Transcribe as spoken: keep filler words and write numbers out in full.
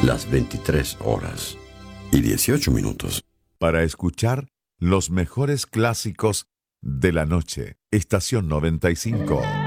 las veintitrés horas y dieciocho minutos. Para escuchar los mejores clásicos de la noche. Estación noventa y cinco.